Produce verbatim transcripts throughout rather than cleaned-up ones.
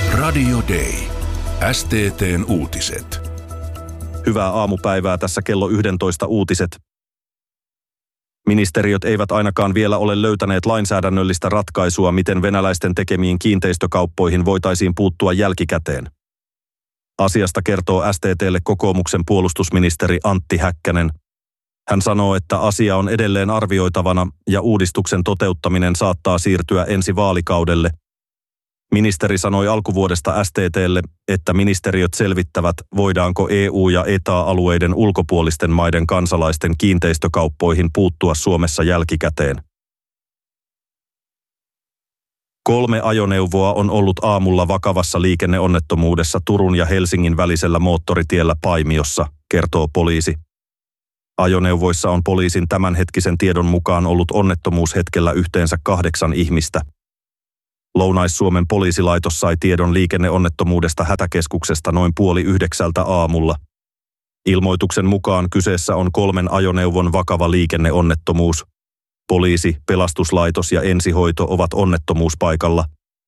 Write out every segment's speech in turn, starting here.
Radio Day. S T T:n uutiset. Hyvää aamupäivää, tässä kello yksitoista uutiset. Ministeriöt eivät ainakaan vielä ole löytäneet lainsäädännöllistä ratkaisua, miten venäläisten tekemiin kiinteistökauppoihin voitaisiin puuttua jälkikäteen. Asiasta kertoo S T T:lle kokoomuksen puolustusministeri Antti Häkkänen. Hän sanoo, että asia on edelleen arvioitavana ja uudistuksen toteuttaminen saattaa siirtyä ensi vaalikaudelle. Ministeri sanoi alkuvuodesta S T T:lle, että ministeriöt selvittävät, voidaanko E U- ja E T A-alueiden ulkopuolisten maiden kansalaisten kiinteistökauppoihin puuttua Suomessa jälkikäteen. Kolme ajoneuvoa on ollut aamulla vakavassa liikenneonnettomuudessa Turun ja Helsingin välisellä moottoritiellä Paimiossa, kertoo poliisi. Ajoneuvoissa on poliisin tämänhetkisen tiedon mukaan ollut onnettomuushetkellä yhteensä kahdeksan ihmistä. Lounais-Suomen poliisilaitos sai tiedon liikenneonnettomuudesta hätäkeskuksesta noin puoli yhdeksältä aamulla. Ilmoituksen mukaan kyseessä on kolmen ajoneuvon vakava liikenneonnettomuus. Poliisi, pelastuslaitos ja ensihoito ovat onnettomuuspaikalla.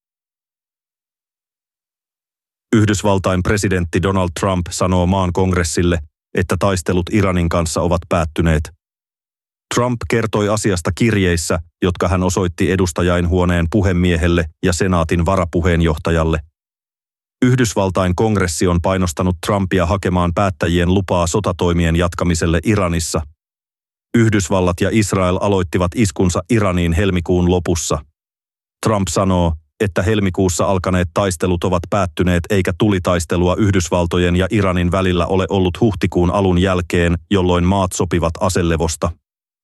Yhdysvaltain presidentti Donald Trump sanoo maan kongressille, että taistelut Iranin kanssa ovat päättyneet. Trump kertoi asiasta kirjeissä, jotka hän osoitti edustajainhuoneen puhemiehelle ja senaatin varapuheenjohtajalle. Yhdysvaltain kongressi on painostanut Trumpia hakemaan päättäjien lupaa sotatoimien jatkamiselle Iranissa. Yhdysvallat ja Israel aloittivat iskunsa Iraniin helmikuun lopussa. Trump sanoo, että helmikuussa alkaneet taistelut ovat päättyneet eikä tulitaistelua Yhdysvaltojen ja Iranin välillä ole ollut huhtikuun alun jälkeen, jolloin maat sopivat aselevosta.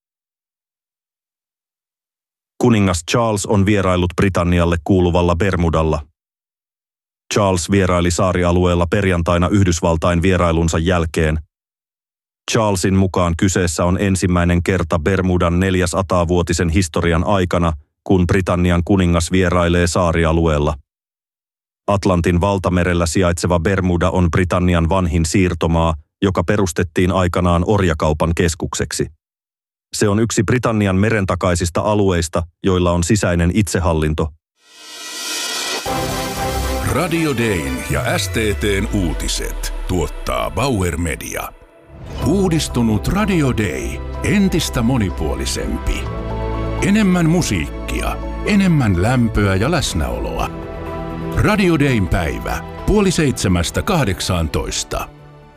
Kuningas Charles on vieraillut Britannialle kuuluvalla Bermudalla. Charles vieraili saarialueella perjantaina Yhdysvaltain vierailunsa jälkeen. Charlesin mukaan kyseessä on ensimmäinen kerta Bermudan neljäsataavuotisen historian aikana, kun Britannian kuningas vierailee saarialueella. Atlantin valtamerellä sijaitseva Bermuda on Britannian vanhin siirtomaa, joka perustettiin aikanaan orjakaupan keskukseksi. Se on yksi Britannian merentakaisista alueista, joilla on sisäinen itsehallinto. Radio Dayn ja S T T:n uutiset tuottaa Bauer Media. Uudistunut Radio Day, entistä monipuolisempi. Enemmän musiikkia, enemmän lämpöä ja läsnäoloa. Radio Dayn päivä, puoli seitsemästä kahdeksaantoista.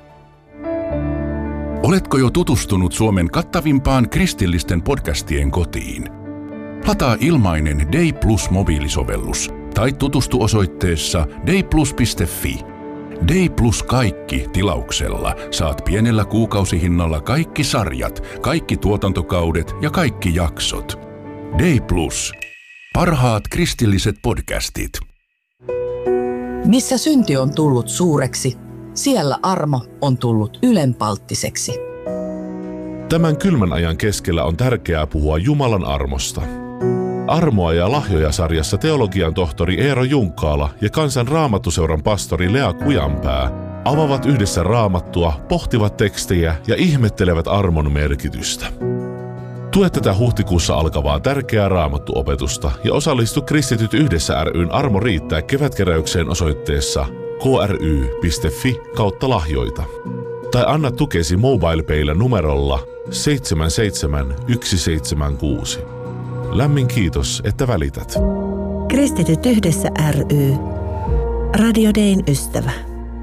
Oletko jo tutustunut Suomen kattavimpaan kristillisten podcastien kotiin? Lataa ilmainen Day Plus mobiilisovellus tai tutustu osoitteessa dayplus piste fi. Day Plus kaikki tilauksella saat pienellä kuukausihinnalla kaikki sarjat, kaikki tuotantokaudet ja kaikki jaksot. Day Plus. Parhaat kristilliset podcastit. Missä synti on tullut suureksi, siellä armo on tullut ylenpalttiseksi. Tämän kylmän ajan keskellä on tärkeää puhua Jumalan armosta. Armoa ja lahjoja -sarjassa teologian tohtori Eero Junkkaala ja Kansan Raamattuseuran pastori Lea Kujanpää avaavat yhdessä Raamattua, pohtivat tekstejä ja ihmettelevät armon merkitystä. Tue tätä huhtikuussa alkavaa tärkeää Raamattuopetusta ja osallistu Kristityt yhdessä ry:n Armo riittää kevätkeräykseen osoitteessa kry piste fi kautta lahjoita. Tai anna tukesi MobilePaylla numerolla seitsemän seitsemän yksi seitsemän kuusi. Lämmin kiitos, että välität. Kristityt yhdessä ry. Radio Dayn ystävä.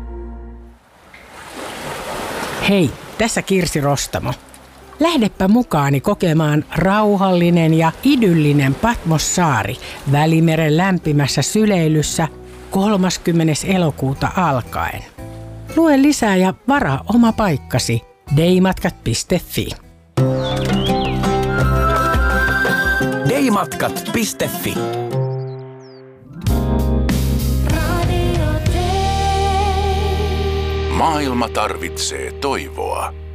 Hei, tässä Kirsi Rostamo. Lähdepä mukaani kokemaan rauhallinen ja idyllinen Patmos-saari Välimeren lämpimässä syleilyssä kolmaskymmenes elokuuta alkaen. Lue lisää ja varaa oma paikkasi daymatkat piste fi. daymatkat piste fi. Maailma tarvitsee toivoa.